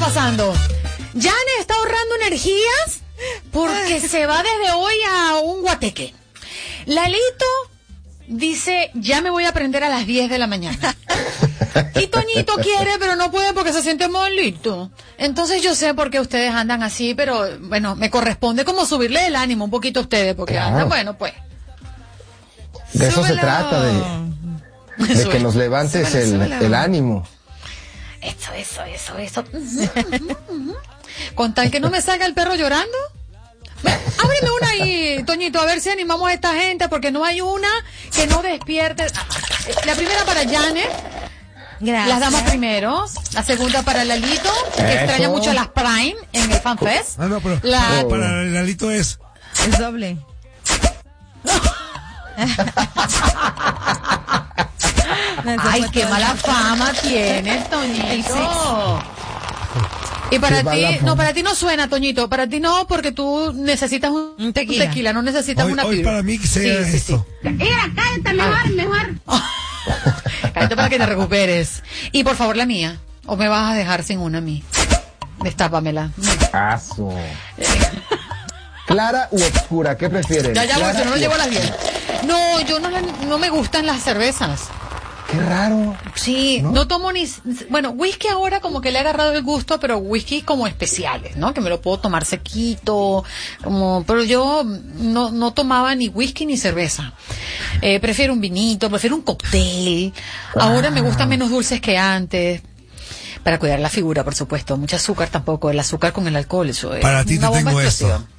pasando. Jane está ahorrando energías porque se va desde hoy a un guateque. Lalito dice, ya me voy a aprender a las 10 de la mañana. Y Toñito quiere, pero no puede porque se siente malito. Entonces yo sé por qué ustedes andan así, pero bueno, me corresponde como subirle el ánimo un poquito a ustedes, porque claro. andan, bueno, pues. De eso se trata, de que nos levantes el ánimo. Eso. Con tal que no me salga el perro llorando. Ábreme una ahí, Toñito, a ver si animamos a esta gente, porque no hay una que no despierte. La primera para Janet. Gracias. Las damas primero. La segunda para Lalito, que extraña mucho a las Prime en el FanFest. No, pero para Lalito es doble. Ay, qué mala fama tienes, Toñito. Y para ti, para ti no suena, Toñito, para ti no, porque tú necesitas un tequila, no necesitas una hoy piba. para mí que sea esto. Mira, cállate, mejor. Cállate para que te recuperes. Y por favor la mía, o me vas a dejar sin una a mí. Destápamela. Aso. ¿Clara u oscura? ¿Qué prefieren? Ya, porque no lo llevo a las 10. No, yo no me gustan las cervezas. Qué raro. Sí, no tomo ni... Bueno, whisky ahora como que le he agarrado el gusto, pero whisky como especiales, ¿no? Que me lo puedo tomar sequito, pero yo no tomaba ni whisky ni cerveza. Prefiero un vinito, prefiero un cóctel. Ahora me gustan menos dulces que antes. Para cuidar la figura, por supuesto. Mucho azúcar tampoco. El azúcar con el alcohol, eso es Para ti una te bomba tengo explosiva. esto.